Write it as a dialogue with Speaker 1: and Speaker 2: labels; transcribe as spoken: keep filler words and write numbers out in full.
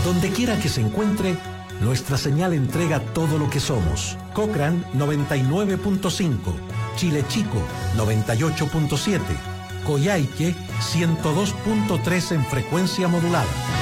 Speaker 1: Donde quiera que se encuentre, nuestra señal entrega todo lo que somos. Cochrane noventa y nueve punto cinco, Chile Chico noventa y ocho punto siete, Coyhaique ciento dos punto tres en frecuencia modulada.